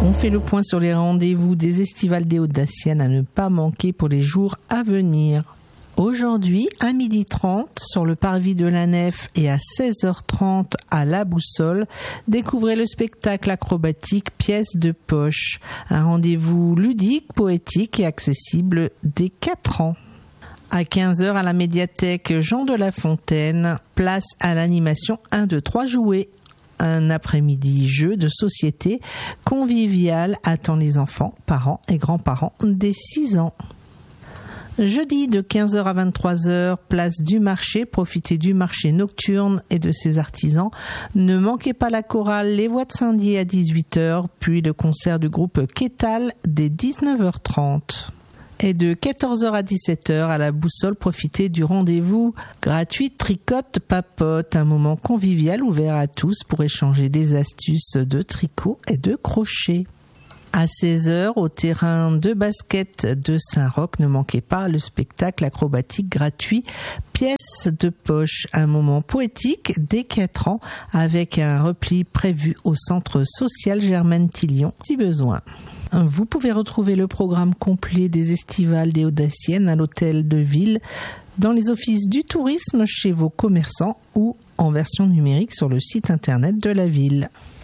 On fait le point sur les rendez-vous des estivales des Hauts-de-Dacienne à ne pas manquer pour les jours à venir. Aujourd'hui, à 12h30 sur le parvis de la Nef et à 16h30 à la Boussole, découvrez le spectacle acrobatique Pièces de poche. Un rendez-vous ludique, poétique et accessible dès 4 ans. À 15h à la médiathèque Jean de La Fontaine, place à l'animation 1, 2, 3 jouets. Un après-midi jeu de société convivial attend les enfants, parents et grands-parents dès 6 ans. Jeudi de 15h à 23h, place du marché, profitez du marché nocturne et de ses artisans. Ne manquez pas la chorale Les Voix de Saint-Dié à 18h, puis le concert du groupe Quétal dès 19h30. Et de 14h à 17h à la Boussole, profitez du rendez-vous gratuit Tricote Papote, un moment convivial ouvert à tous pour échanger des astuces de tricot et de crochet. À 16h, au terrain de basket de Saint-Roch, ne manquez pas le spectacle acrobatique gratuit Pièces de poche, un moment poétique dès 4 ans avec un repli prévu au centre social Germaine Tillion si besoin. Vous pouvez retrouver le programme complet des estivales des Hauts-de-Dacienne à l'hôtel de ville, dans les offices du tourisme, chez vos commerçants ou en version numérique sur le site internet de la ville.